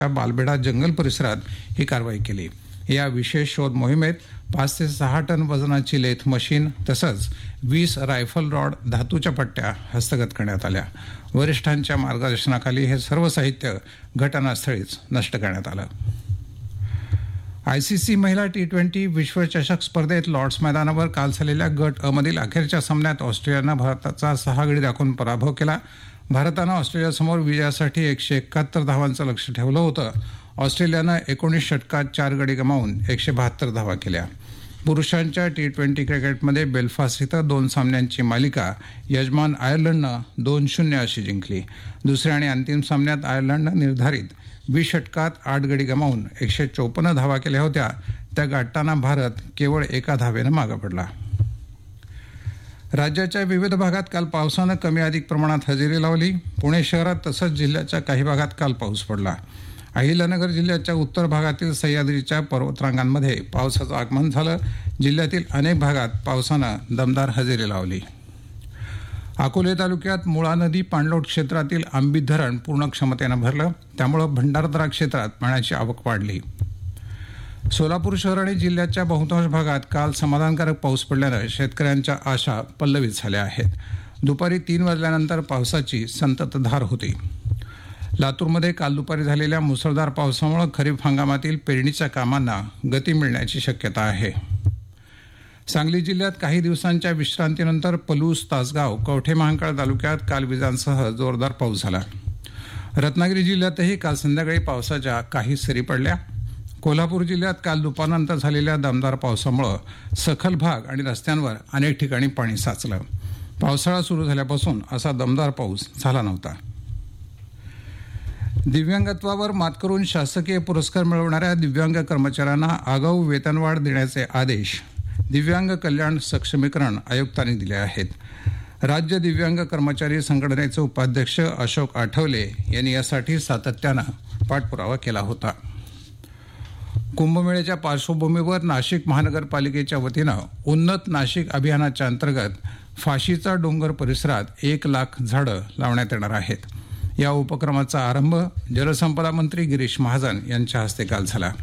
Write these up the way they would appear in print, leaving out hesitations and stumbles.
बालबेडा जंगल परिसरात ही कारवाई केली. या विशेष शोध मोहिमेत 5 ते 6 टन वजनाची लेथ मशीन तसंच 20 रायफल रॉड धातूच्या पट्ट्या हस्तगत करण्यात आल्या. वरिष्ठांच्या मार्गदर्शनाखाली हे सर्व साहित्य घटनास्थळीच नष्ट करण्यात आलं. आयसीसी महिला T20 विश्वचषक स्पर्धेत लॉर्ड्स मैदानावर काल झालेल्या गट अ मधील अखेरच्या सामन्यात ऑस्ट्रेलियानं भारताचा 6 गडी राखून पराभव केला. भारतानं ऑस्ट्रेलियासमोर विजयासाठी 171 धावांचं लक्ष्य ठेवलं होतं. ऑस्ट्रेलियानं 19 षटकात 4 गडी गमावून 172 धावा केल्या. पुरुषांच्या T20 क्रिकेटमध्ये बेलफास्ट इथं 2 सामन्यांची मालिका यजमान आयर्लंडनं 2-0 अशी जिंकली. दुसऱ्या आणि अंतिम सामन्यात आयर्लंडनं निर्धारित 20 षटकात 8 गडी गमावून 154 धावा केल्या होत्या. त्या गाठताना भारत केवळ 1 धावेनं मागं पडला. राज्याच्या विविध भागात काल पावसानं कमी अधिक प्रमाणात हजेरी लावली. पुणे शहरात तसंच जिल्ह्याच्या काही भागात काल पाऊस पडला. अहिल्यानगर जिल्ह्याच्या उत्तर भागातील सह्याद्रीच्या पर्वतरांगांमध्ये पावसाचं आगमन झालं. जिल्ह्यातील अनेक भागात पावसानं दमदार हजेरी लावली. अकोले तालुक्यात मुळा नदी पाणलोट क्षेत्रातील आंबीत धरण पूर्ण क्षमतेनं भरलं. त्यामुळं भंडारदरा क्षेत्रात पाण्याची आवक वाढली. सोलापूर शहर आणि जिल्ह्याच्या बहुतांश भागात काल समाधानकारक पाऊस पडल्यानं शेतकऱ्यांच्या आशा पल्लवित झाल्या आहेत. दुपारी 3 वाजल्यानंतर पावसाची संततधार होती. लातूरमध्ये काल दुपारी झालेल्या मुसळधार पावसामुळे खरीप हंगामातील पेरणीच्या कामांना गती मिळण्याची शक्यता आहे. सांगली जिल्ह्यात काही दिवसांच्या विश्रांतीनंतर पलूस, तासगाव, कवठे महांकाळ तालुक्यात काल विजांसह जोरदार पाऊस झाला. रत्नागिरी जिल्ह्यातही काल संध्याकाळी पावसाच्या काही सरी पडल्या. कोल्हापूर जिल्ह्यात काल दुपारनंतर झालेल्या दमदार पावसामुळे सखल भाग आणि रस्त्यांवर अनेक ठिकाणी पाणी साचलं. पावसाळा सुरू झाल्यापासून असा दमदार पाऊस झाला नव्हता. दिव्यांगत्वावर मात करून शासकीय पुरस्कार मिळवणाऱ्या दिव्यांग कर्मचाऱ्यांना आगाऊ वेतनवाढ देण्याचे आदेश दिव्यांग कल्याण सक्षमीकरण आयुक्तांनी दिले आहेत. राज्य दिव्यांग कर्मचारी संघटनेचे उपाध्यक्ष अशोक आठवले यांनी यासाठी सातत्यानं पाठपुरावा केला होता. कुंभमेळ्याच्या पार्श्वभूमीवर नाशिक महानगरपालिकेच्या वतीनं उन्नत नाशिक अभियानाच्या अंतर्गत फाशीचा डोंगर परिसरात 1,00,000 झाडं लावण्यात येणार आहेत. या उपक्रमाचा आरंभ जलसंपदा मंत्री गिरीश महाजन यांच्या हस्ते काल झाला.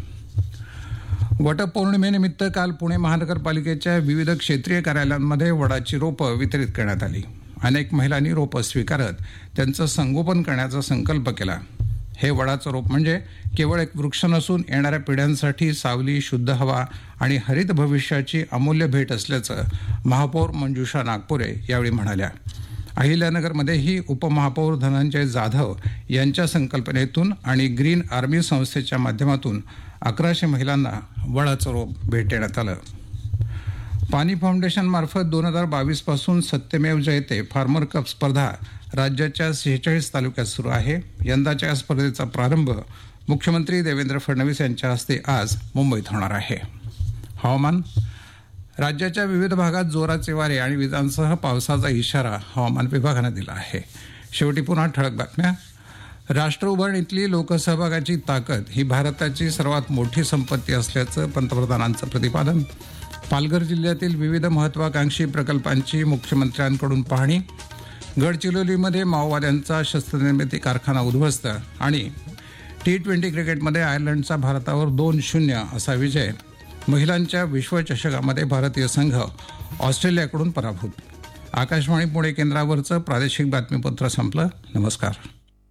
वटपौर्णिमेनिमित्त काल पुणे महानगरपालिकेच्या विविध क्षेत्रीय कार्यालयांमध्ये वडाची रोपं वितरित करण्यात आली. अनेक महिलांनी रोपं स्वीकारत त्यांचं संगोपन करण्याचा संकल्प केला. हे वडाचं रोप म्हणजे केवळ एक वृक्ष नसून येणाऱ्या पिढ्यांसाठी सावली, शुद्ध हवा आणि हरित भविष्याची अमूल्य भेट असल्याचं महापौर मंजुषा नागपुरे यावेळी म्हणाल्या. अहिल्यानगरमध्येही उपमहापौर धनंजय जाधव यांच्या संकल्पनेतून आणि ग्रीन आर्मी संस्थेच्या माध्यमातून 1100 महिलांना वडाचं रोप भेट देण्यात आलं. पाणी फाउंडेशनमार्फत 2022 पासून सत्यमेव जयते फार्मर कप स्पर्धा राज्याच्या 46 तालुक्यात सुरू आहे. यंदाच्या या स्पर्धेचा प्रारंभ मुख्यमंत्री देवेंद्र फडणवीस यांच्या हस्ते आज मुंबईत होणार आहे. हवामान. राज्याच्या विविध भागात जोराचे वारे आणि विजांसह पावसाचा इशारा हवामान विभागानं दिला आहे. शेवटी पुन्हा ठळक बातम्या. राष्ट्र उभारणीतली लोकसहभागाची ताकद ही भारताची सर्वात मोठी संपत्ती असल्याचं पंतप्रधानांचं प्रतिपादन. पालघर जिल्ह्यातील विविध महत्वाकांक्षी प्रकल्पांची मुख्यमंत्र्यांकडून पाहणी. गडचिरोलीमध्ये माओवाद्यांचा शस्त्रनिर्मिती कारखाना उद्ध्वस्त आणि T20 क्रिकेटमध्ये आयर्लंडचा भारतावर 2-0 असा विजय. महिलांच्या विश्वचषकामध्ये भारतीय संघ ऑस्ट्रेलियाकडून पराभूत. आकाशवाणी पुणे केंद्रावरचं प्रादेशिक बातमीपत्र संपलं. नमस्कार.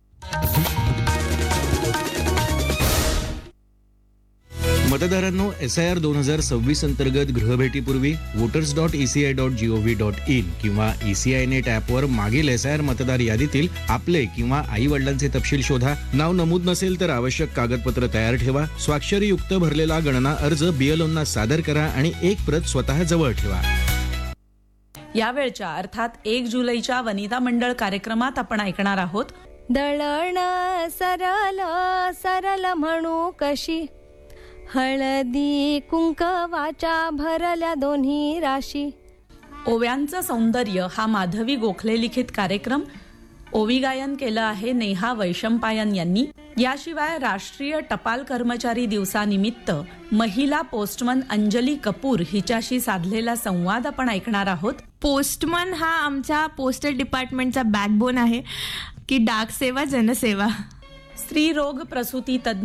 मतदारांनो, SIR 2026 अंतर्गत गृहभेटीपूर्वी voters.eci.gov.in किंवा ECI नेट ॲपवर मागील SIR मतदार यादीतील आपले किंवा आई वडिलांचे तपशील शोधा. नाव नमूद नसेल तर आवश्यक कागदपत्र तयार ठेवा. स्वाक्षरीयुक्त भरलेला गणना अर्ज BLOंना सादर करा आणि एक प्रत स्वतः जवळ ठेवा. यावेळच्या अर्थात 1 जुलैच्या वनिता मंडळ कार्यक्रमात आपण ऐकणार आहोत. दळण सरल सरल म्हणू कशी, हळदी कुंकवाच्या भरल्या दोन्ही राशी. ओव्यांचं सौंदर्य हा माधवी गोखले लिखित कार्यक्रम. ओवी गायन केलं आहे नेहा वैशंपायन यांनी. याशिवाय राष्ट्रीय टपाल कर्मचारी दिवसानिमित्त महिला पोस्टमन अंजली कपूर हिच्याशी साधलेला संवाद आपण ऐकणार आहोत. पोस्टमन हा आमच्या पोस्टल डिपार्टमेंटचा बॅकबोन आहे की डाक सेवा जनसेवा. स्त्रीरोग प्रसूती तज्ञ